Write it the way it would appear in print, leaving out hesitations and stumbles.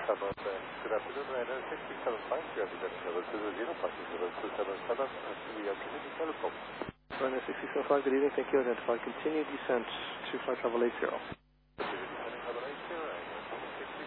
Good afternoon, Ryanair 6375, you have descending level 20, passing level 277, we have continued telephone. Ryanair 6375, good evening, thank you, identify, continue descent, 25 travel 80.